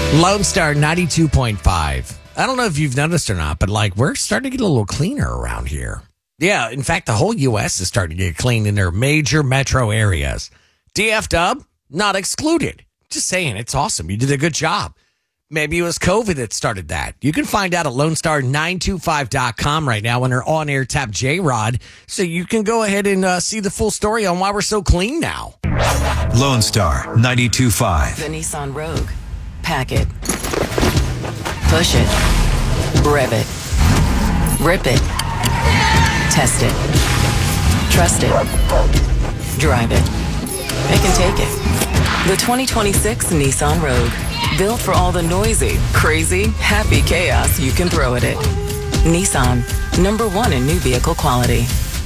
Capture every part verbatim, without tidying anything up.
Lone Star ninety-two point five. I don't know if you've noticed or not, but like we're starting to get a little cleaner around here. Yeah, in fact, the whole U S is starting to get clean in their major metro areas. D F W, not excluded. Just saying, it's awesome. You did a good job. Maybe it was COVID that started that. You can find out at lone star nine two five dot com right now under on-air tap J-Rod, so you can go ahead and uh, see the full story on why we're so clean now. Lone Star ninety-two point five. The Nissan Rogue. Pack it. Push it. Rev it. Rip it. Test it. Trust it. Drive it. It can take it. The twenty twenty-six Nissan Rogue. Built for all the noisy, crazy, happy chaos you can throw at it. Nissan. Number one in new vehicle quality.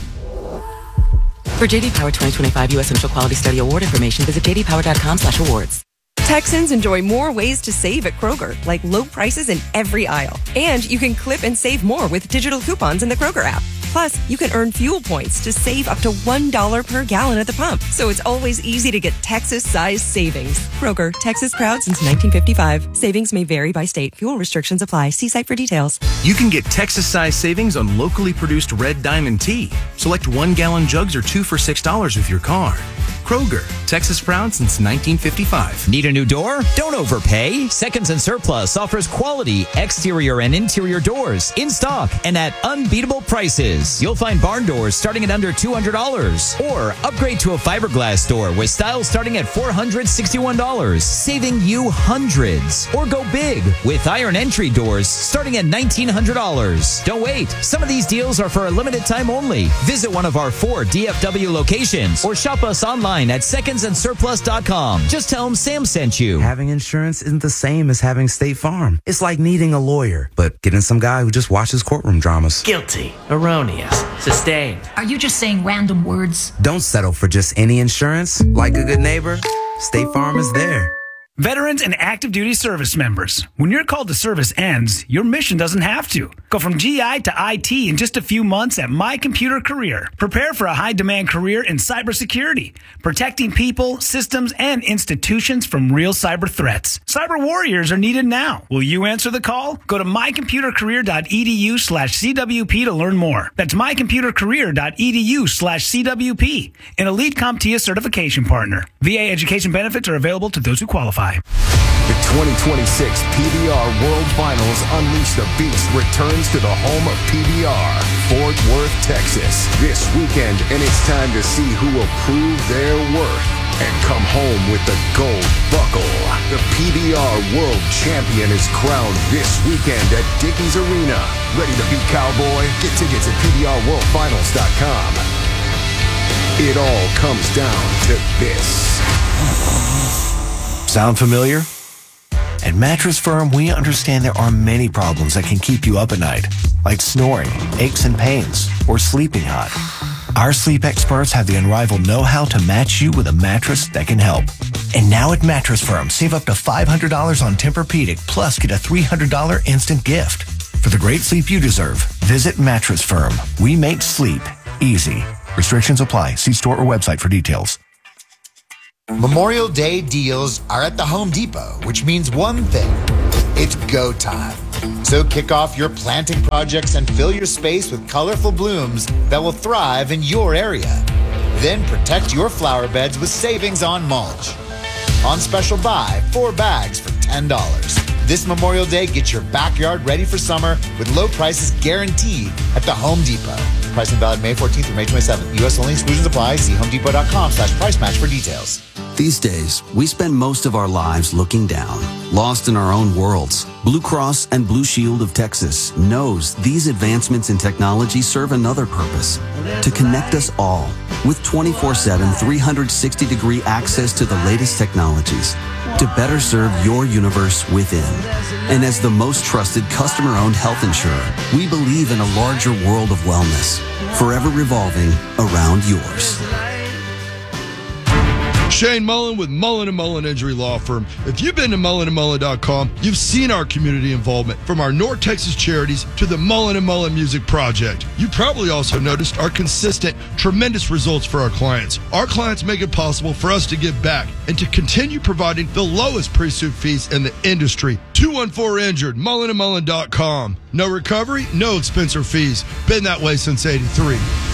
For J D Power twenty twenty-five U S Initial Quality Study Award information, visit j d power dot com slash awards. Texans enjoy more ways to save at Kroger, like low prices in every aisle. And you can clip and save more with digital coupons in the Kroger app. Plus, you can earn fuel points to save up to one dollar per gallon at the pump. So it's always easy to get Texas-sized savings. Kroger, Texas proud since nineteen fifty-five. Savings may vary by state. Fuel restrictions apply. See site for details. You can get Texas-sized savings on locally produced Red Diamond tea. Select one-gallon jugs or two for six dollars with your card. Kroger, Texas proud since nineteen fifty-five. Need a new door? Don't overpay. Seconds and Surplus offers quality exterior and interior doors in stock and at unbeatable prices. You'll find barn doors starting at under two hundred dollars. Or upgrade to a fiberglass door with styles starting at four hundred sixty-one dollars, saving you hundreds. Or go big with iron entry doors starting at nineteen hundred dollars. Don't wait. Some of these deals are for a limited time only. Visit one of our four D F W locations or shop us online at seconds and surplus dot com. Just tell them Sam sent you. Having insurance isn't the same as having State Farm. It's like needing a lawyer, but getting some guy who just watches courtroom dramas. Guilty. Erroneous. Sustained. Are you just saying random words? Don't settle for just any insurance. Like a good neighbor, State Farm is there. Veterans and active duty service members, when your call to service ends, your mission doesn't have to. Go from G I to I T in just a few months at My Computer Career. Prepare for a high-demand career in cybersecurity, protecting people, systems, and institutions from real cyber threats. Cyber warriors are needed now. Will you answer the call? Go to my computer career dot e d u slash c w p to learn more. That's my computer career dot e d u slash c w p, an elite CompTIA certification partner. V A education benefits are available to those who qualify. The twenty twenty-six P B R World Finals Unleash the Beast returns to the home of P B R, Fort Worth, Texas, this weekend, and it's time to see who will prove their worth and come home with the gold buckle. The P B R World Champion is crowned this weekend at Dickies Arena. Ready to beat Cowboy? Get tickets at p b r world finals dot com. It all comes down to this. Sound familiar? At Mattress Firm, we understand there are many problems that can keep you up at night, like snoring, aches and pains, or sleeping hot. Our sleep experts have the unrivaled know-how to match you with a mattress that can help. And now at Mattress Firm, save up to five hundred dollars on Tempur-Pedic, plus get a three hundred dollars instant gift. For the great sleep you deserve, visit Mattress Firm. We make sleep easy. Restrictions apply. See store or website for details. Memorial Day deals are at the Home Depot, which means one thing. It's go time. So kick off your planting projects and fill your space with colorful blooms that will thrive in your area. Then protect your flower beds with savings on mulch. On special buy, four bags for ten dollars. This Memorial Day, get your backyard ready for summer with low prices guaranteed at the Home Depot. Pricing valid May fourteenth through May twenty-seventh. U S only, exclusions apply. See homedepot.com slash price match for details. These days, we spend most of our lives looking down, lost in our own worlds. Blue Cross and Blue Shield of Texas knows these advancements in technology serve another purpose, to connect us all with twenty-four seven, three hundred sixty degree access to the latest technologies to better serve your universe within. And as the most trusted customer-owned health insurer, we believe in a larger world of wellness, forever revolving around yours. Shane Mullen with Mullen and Mullen Injury Law Firm. If you've been to mullen and mullen dot com, you've seen our community involvement, from our North Texas charities to the Mullen and Mullen Music Project. You probably also noticed our consistent, tremendous results for our clients. Our clients make it possible for us to give back and to continue providing the lowest pre-suit fees in the industry. two one four injured, mullen and mullen dot com. No recovery, no expense or fees. Been that way since eighty-three.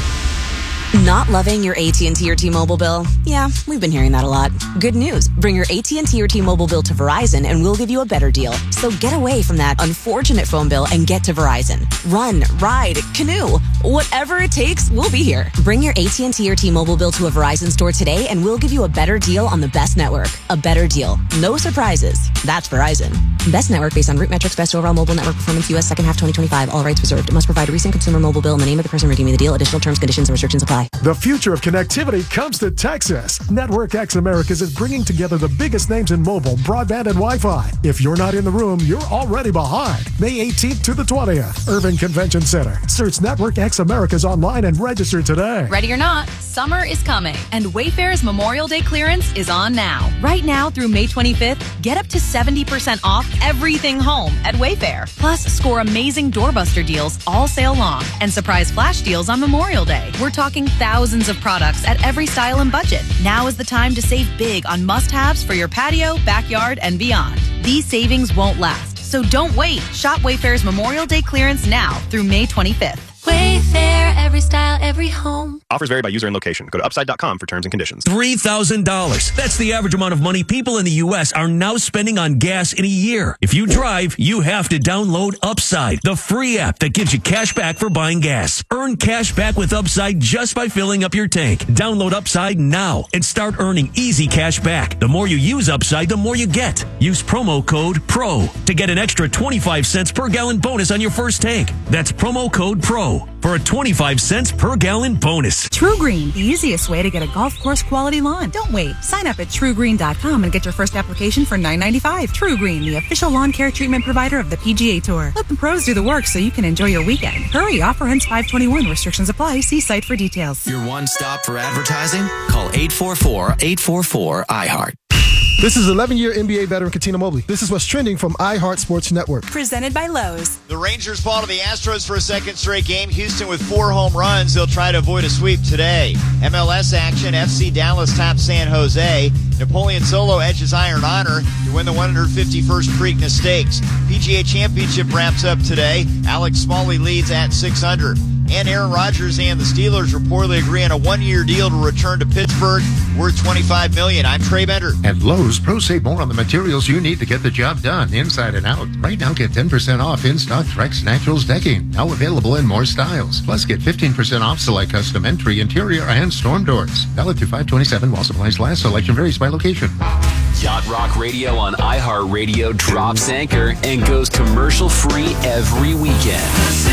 Not loving your A T and T or T-Mobile bill? Yeah, we've been hearing that a lot. Good news. Bring your A T and T or T-Mobile bill to Verizon and we'll give you a better deal. So get away from that unfortunate phone bill and get to Verizon. Run, ride, canoe. Whatever it takes, we'll be here. Bring your A T and T or T-Mobile bill to a Verizon store today and we'll give you a better deal on the best network. A better deal. No surprises. That's Verizon. Best network based on root metrics, best overall mobile network performance, U S second half twenty twenty-five. All rights reserved. It must provide a recent consumer mobile bill in the name of the person redeeming the deal. Additional terms, conditions, and restrictions apply. The future of connectivity comes to Texas. Network X Americas is bringing together the biggest names in mobile, broadband, and Wi-Fi. If you're not in the room, you're already behind. May eighteenth to the twentieth, Irving Convention Center. Search Network X Americas online and register today. Ready or not, summer is coming, and Wayfair's Memorial Day clearance is on now. Right now through May twenty-fifth, get up to seventy percent off everything home at Wayfair. Plus, score amazing doorbuster deals all sale long and surprise flash deals on Memorial Day. We're talking thousands of products at every style and budget. Now is the time to save big on must-haves for your patio, backyard, and beyond. These savings won't last, so don't wait. Shop Wayfair's Memorial Day clearance now through May twenty-fifth. Wayfair, every style, every home. Offers vary by user and location. Go to upside dot com for terms and conditions. three thousand dollars. That's the average amount of money people in the U S are now spending on gas in a year. If you drive, you have to download Upside, the free app that gives you cash back for buying gas. Earn cash back with Upside just by filling up your tank. Download Upside now and start earning easy cash back. The more you use Upside, the more you get. Use promo code PRO to get an extra twenty-five cents per gallon bonus on your first tank. That's promo code PRO for a twenty-five cents per gallon bonus. True Green, the easiest way to get a golf course quality lawn. Don't wait. Sign up at true green dot com and get your first application for nine ninety-five. True Green, the official lawn care treatment provider of the P G A Tour. Let the pros do the work so you can enjoy your weekend. Hurry, offer ends five twenty-one. Restrictions apply. See site for details. Your one stop for advertising? Call eight four four, eight four four, I heart. This is eleven-year N B A veteran Katina Mobley. This is what's trending from iHeart Sports Network. Presented by Lowe's. The Rangers fall to the Astros for a second straight game. Houston with four home runs. They'll try to avoid a sweep today. M L S action. F C Dallas tops San Jose. Napoleon Solo edges Iron Honor to win the one hundred fifty-first Preakness Stakes. P G A Championship wraps up today. Alex Smalley leads at six under. And Aaron Rodgers and the Steelers reportedly agree on a one-year deal to return to Pittsburgh worth twenty-five million dollars. I'm Trey Bender. At Lowe's, pros save more on the materials you need to get the job done, inside and out. Right now, get ten percent off in-stock Trex Naturals decking, now available in more styles. Plus, get fifteen percent off select custom entry, interior, and storm doors. Valid through five twenty-seven while supplies last. Selection varies by location. Yacht Rock Radio on iHeartRadio drops anchor and goes commercial-free every weekend.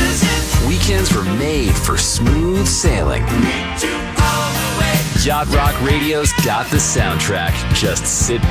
Weekends were made for smooth sailing. Yacht Rock Radio's got the soundtrack. Just sit